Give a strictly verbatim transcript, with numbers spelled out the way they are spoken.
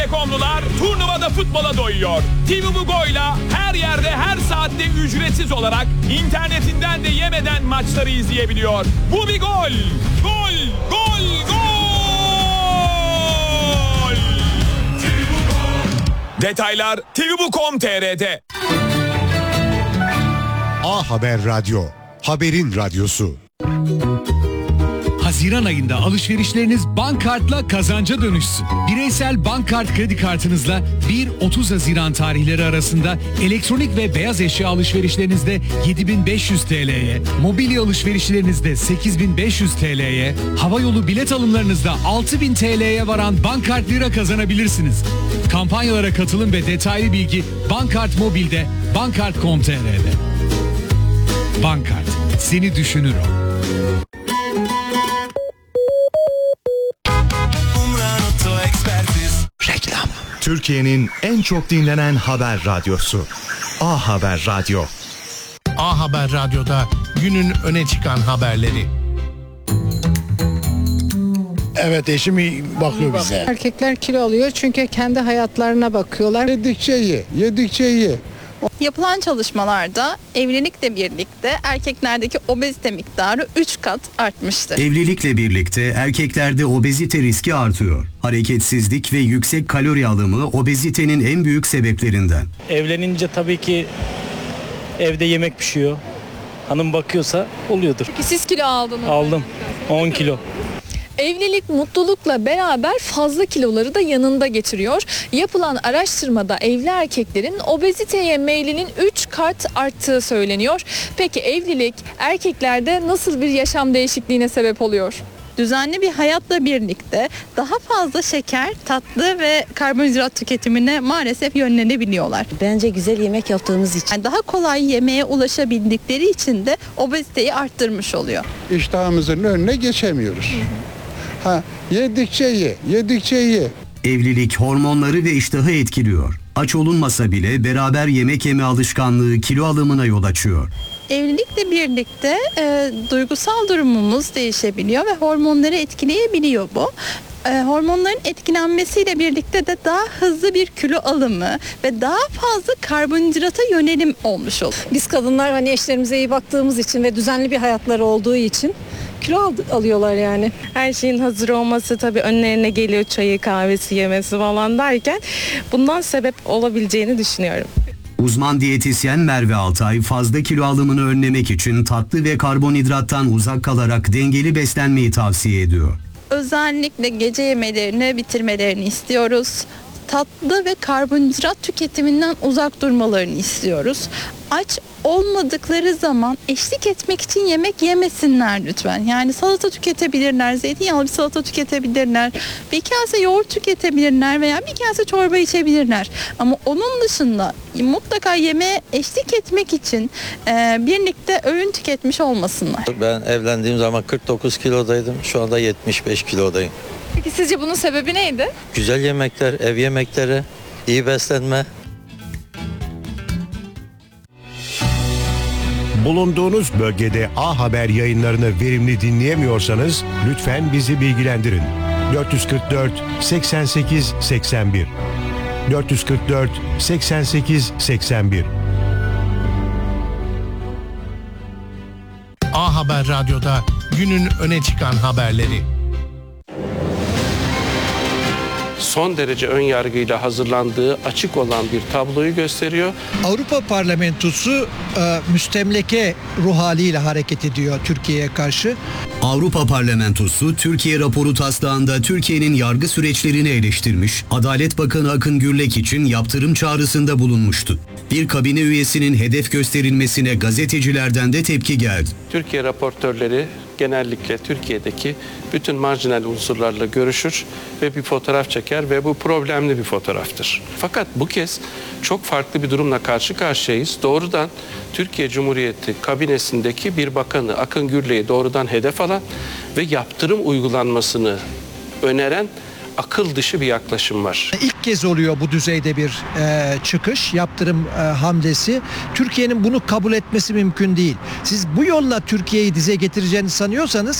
Telekomlular turnuvada futbola doyuyor. T V Bugo'yla her yerde her saatte ücretsiz olarak internetinden de yemeden maçları izleyebiliyor. Bu bir gol. Gol, gol, gol. Detaylar T V Bu nokta com nokta t r'de. A Haber Radyo, haberin radyosu. Haziran ayında alışverişleriniz Bankkart'la kazanca dönüşsün. Bireysel Bankkart kredi kartınızla bir otuz Haziran tarihleri arasında elektronik ve beyaz eşya alışverişlerinizde yedi bin beş yüz T L'ye, mobilya alışverişlerinizde sekiz bin beş yüz T L'ye, havayolu bilet alımlarınızda altı bin T L'ye varan Bankkart lira kazanabilirsiniz. Kampanyalara katılın ve detaylı bilgi Bankkart Mobil'de, bankkart nokta com nokta t r'de. Bankkart, seni düşünür o. Reklam. Türkiye'nin en çok dinlenen haber radyosu. A Haber Radyo. A Haber Radyo'da günün öne çıkan haberleri. Evet, eşim bakıyor bize. Erkekler kilo alıyor çünkü kendi hayatlarına bakıyorlar. Yedikçe ye, yedikçe ye. Yapılan çalışmalarda evlilikle birlikte erkeklerdeki obezite miktarı üç kat artmıştır. Evlilikle birlikte erkeklerde obezite riski artıyor. Hareketsizlik ve yüksek kalori alımı obezitenin en büyük sebeplerinden. Evlenince tabii ki evde yemek pişiyor. Hanım bakıyorsa oluyordur. Peki siz kilo aldınız mı? Aldım. on kilo. Evlilik mutlulukla beraber fazla kiloları da yanında getiriyor. Yapılan araştırmada evli erkeklerin obeziteye meylinin üç kat arttığı söyleniyor. Peki evlilik erkeklerde nasıl bir yaşam değişikliğine sebep oluyor? Düzenli bir hayatla birlikte daha fazla şeker, tatlı ve karbonhidrat tüketimine maalesef yönlenebiliyorlar. Bence güzel yemek yaptığımız için. Yani daha kolay yemeğe ulaşabildikleri için de obeziteyi arttırmış oluyor. İştahımızın önüne geçemiyoruz. Ha, yedikçe ye, yedikçe ye. Evlilik hormonları ve iştahı etkiliyor. Aç olunmasa bile beraber yemek yeme alışkanlığı kilo alımına yol açıyor. Evlilikle birlikte e, duygusal durumumuz değişebiliyor ve hormonları etkileyebiliyor bu. E, hormonların etkilenmesiyle birlikte de daha hızlı bir kilo alımı ve daha fazla karbonhidrata yönelim olmuş olur. Biz kadınlar hani eşlerimize iyi baktığımız için ve düzenli bir hayatları olduğu için kilo al- alıyorlar yani. Her şeyin hazır olması tabii önlerine geliyor, çayı kahvesi yemesi falan derken bundan sebep olabileceğini düşünüyorum. Uzman diyetisyen Merve Altay fazla kilo alımını önlemek için tatlı ve karbonhidrattan uzak kalarak dengeli beslenmeyi tavsiye ediyor. Özellikle gece yemelerini bitirmelerini istiyoruz. Tatlı ve karbonhidrat tüketiminden uzak durmalarını istiyoruz. Aç olmadıkları zaman eşlik etmek için yemek yemesinler lütfen. Yani salata tüketebilirler, zeytinyağlı bir salata tüketebilirler, bir kase yoğurt tüketebilirler veya bir kase çorba içebilirler. Ama onun dışında mutlaka yemeğe eşlik etmek için e, birlikte öğün tüketmiş olmasınlar. Ben evlendiğim zaman kırk dokuz kilodaydım, şu anda yetmiş beş kilodayım. Peki sizce bunun sebebi neydi? Güzel yemekler, ev yemekleri, iyi beslenme. Bulunduğunuz bölgede A Haber yayınlarını verimli dinleyemiyorsanız lütfen bizi bilgilendirin. dört yüz kırk dört seksen sekiz seksen bir dört yüz kırk dört seksen sekiz seksen bir. A Haber Radyo'da günün öne çıkan haberleri. Son derece ön yargıyla hazırlandığı açık olan bir tabloyu gösteriyor. Avrupa Parlamentosu e, müstemleke ruh haliyle hareket ediyor Türkiye'ye karşı. Avrupa Parlamentosu Türkiye raporu taslağında Türkiye'nin yargı süreçlerini eleştirmiş, Adalet Bakanı Akın Gürlek için yaptırım çağrısında bulunmuştu. Bir kabine üyesinin hedef gösterilmesine gazetecilerden de tepki geldi. Türkiye raportörleri genellikle Türkiye'deki bütün marjinal unsurlarla görüşür ve bir fotoğraf çeker ve bu problemli bir fotoğraftır. Fakat bu kez çok farklı bir durumla karşı karşıyayız. Doğrudan Türkiye Cumhuriyeti kabinesindeki bir bakanı Akın Gürlek'i doğrudan hedef alan ve yaptırım uygulanmasını öneren akıl dışı bir yaklaşım var. İlk kez oluyor bu düzeyde bir e, çıkış, yaptırım e, hamlesi. Türkiye'nin bunu kabul etmesi mümkün değil. Siz bu yolla Türkiye'yi dize getireceğini sanıyorsanız